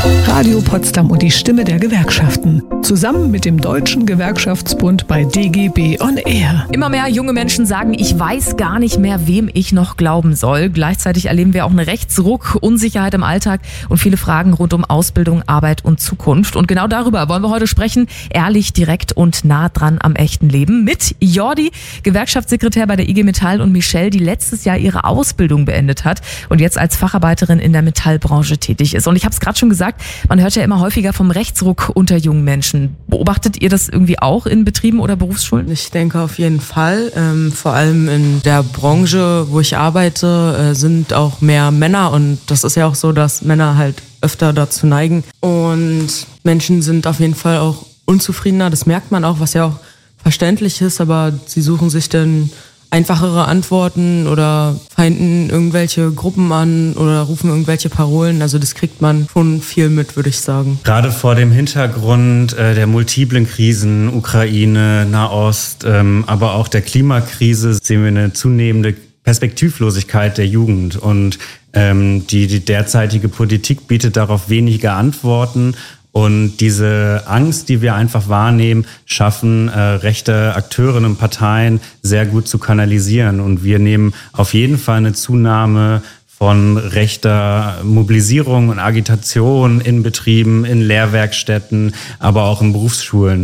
Radio Potsdam und die Stimme der Gewerkschaften. Zusammen mit dem Deutschen Gewerkschaftsbund bei DGB on Air. Immer mehr junge Menschen sagen, ich weiß gar nicht mehr, wem ich noch glauben soll. Gleichzeitig erleben wir auch einen Rechtsruck, Unsicherheit im Alltag und viele Fragen rund um Ausbildung, Arbeit und Zukunft. Und genau darüber wollen wir heute sprechen. Ehrlich, direkt und nah dran am echten Leben. Mit Jordi, Gewerkschaftssekretär bei der IG Metall, und Michelle, die letztes Jahr ihre Ausbildung beendet hat und jetzt als Facharbeiterin in der Metallbranche tätig ist. Und ich habe es gerade schon gesagt, man hört ja immer häufiger vom Rechtsruck unter jungen Menschen. Beobachtet ihr das irgendwie auch in Betrieben oder Berufsschulen? Ich denke auf jeden Fall. Vor allem in der Branche, wo ich arbeite, sind auch mehr Männer. Und das ist ja auch so, dass Männer halt öfter dazu neigen. Und Menschen sind auf jeden Fall auch unzufriedener. Das merkt man auch, was ja auch verständlich ist. Aber sie suchen sich dann einfachere Antworten oder feinden irgendwelche Gruppen an oder rufen irgendwelche Parolen. Also das kriegt man schon viel mit, würde ich sagen. Gerade vor dem Hintergrund der multiplen Krisen, Ukraine, Nahost, aber auch der Klimakrise sehen wir eine zunehmende Perspektivlosigkeit der Jugend. Und die derzeitige Politik bietet darauf wenige Antworten. Und diese Angst, die wir einfach wahrnehmen, schaffen rechte Akteurinnen und Parteien sehr gut zu kanalisieren. Und wir nehmen auf jeden Fall eine Zunahme von rechter Mobilisierung und Agitation in Betrieben, in Lehrwerkstätten, aber auch in Berufsschulen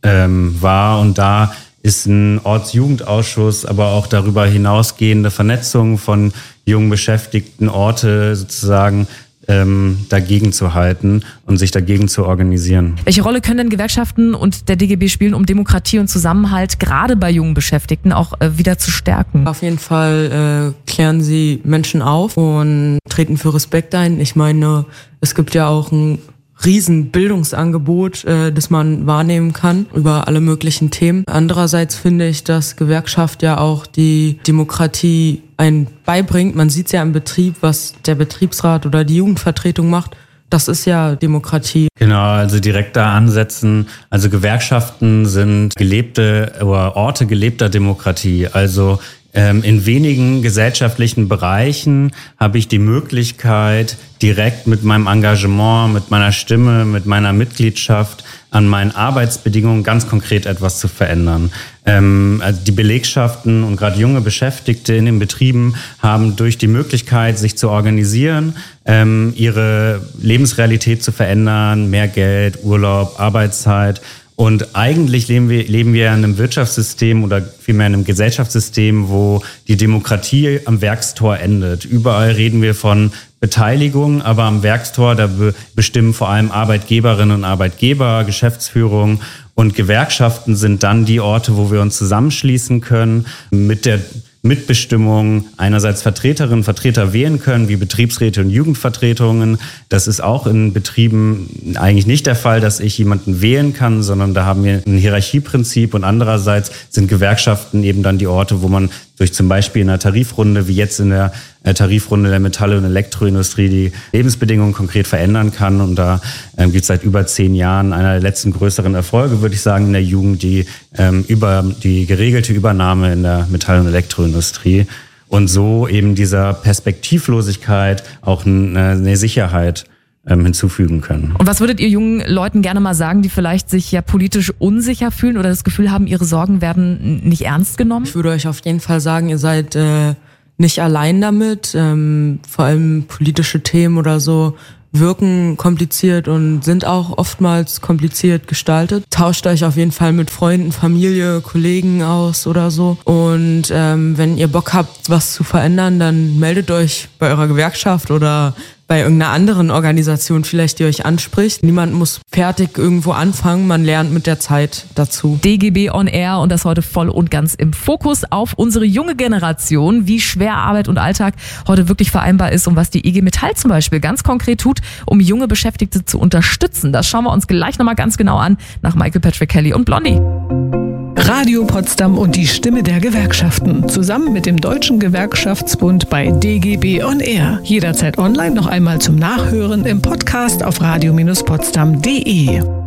wahr. Und da ist ein Ortsjugendausschuss, aber auch darüber hinausgehende Vernetzung von jungen Beschäftigten, Orte sozusagen dagegen zu halten und sich dagegen zu organisieren. Welche Rolle können denn Gewerkschaften und der DGB spielen, um Demokratie und Zusammenhalt gerade bei jungen Beschäftigten auch wieder zu stärken? Auf jeden Fall klären sie Menschen auf und treten für Respekt ein. Ich meine, es gibt ja auch ein riesen Bildungsangebot, das man wahrnehmen kann über alle möglichen Themen. Andererseits finde ich, dass Gewerkschaft ja auch die Demokratie einen beibringt. Man sieht ja im Betrieb, was der Betriebsrat oder die Jugendvertretung macht. Das ist ja Demokratie. Genau, also direkt da ansetzen. Also Gewerkschaften sind gelebte oder Orte gelebter Demokratie. Also in wenigen gesellschaftlichen Bereichen habe ich die Möglichkeit, direkt mit meinem Engagement, mit meiner Stimme, mit meiner Mitgliedschaft an meinen Arbeitsbedingungen ganz konkret etwas zu verändern. Also die Belegschaften und gerade junge Beschäftigte in den Betrieben haben durch die Möglichkeit, sich zu organisieren, ihre Lebensrealität zu verändern, mehr Geld, Urlaub, Arbeitszeit. Und eigentlich leben wir in einem Wirtschaftssystem oder vielmehr in einem Gesellschaftssystem, wo die Demokratie am Werkstor endet. Überall reden wir von Beteiligung, aber am Werkstor, da bestimmen vor allem Arbeitgeberinnen und Arbeitgeber, Geschäftsführung und Gewerkschaften sind dann die Orte, wo wir uns zusammenschließen können mit der Mitbestimmung, einerseits Vertreterinnen und Vertreter wählen können, wie Betriebsräte und Jugendvertretungen. Das ist auch in Betrieben eigentlich nicht der Fall, dass ich jemanden wählen kann, sondern da haben wir ein Hierarchieprinzip. Und andererseits sind Gewerkschaften eben dann die Orte, wo man durch zum Beispiel in einer Tarifrunde, wie jetzt in der Tarifrunde der Metall- und Elektroindustrie, die Lebensbedingungen konkret verändern kann. Und da gibt es seit über 10 Jahren einer der letzten größeren Erfolge, würde ich sagen, in der Jugend, die geregelte Übernahme in der Metall- und Elektroindustrie. Und so eben dieser Perspektivlosigkeit auch eine Sicherheit hinzufügen können. Und was würdet ihr jungen Leuten gerne mal sagen, die vielleicht sich ja politisch unsicher fühlen oder das Gefühl haben, ihre Sorgen werden nicht ernst genommen? Ich würde euch auf jeden Fall sagen, ihr seid nicht allein damit. Vor allem politische Themen oder so wirken kompliziert und sind auch oftmals kompliziert gestaltet. Tauscht euch auf jeden Fall mit Freunden, Familie, Kollegen aus oder so. Und wenn ihr Bock habt, was zu verändern, dann meldet euch bei eurer Gewerkschaft oder bei irgendeiner anderen Organisation vielleicht, die euch anspricht. Niemand muss fertig irgendwo anfangen, man lernt mit der Zeit dazu. DGB on Air und das heute voll und ganz im Fokus auf unsere junge Generation, wie schwer Arbeit und Alltag heute wirklich vereinbar ist und was die IG Metall zum Beispiel ganz konkret tut, um junge Beschäftigte zu unterstützen. Das schauen wir uns gleich nochmal ganz genau an, nach Michael Patrick Kelly und Blondie. Radio Potsdam und die Stimme der Gewerkschaften. Zusammen mit dem Deutschen Gewerkschaftsbund bei DGB on Air. Jederzeit online noch einmal zum Nachhören im Podcast auf radio-potsdam.de.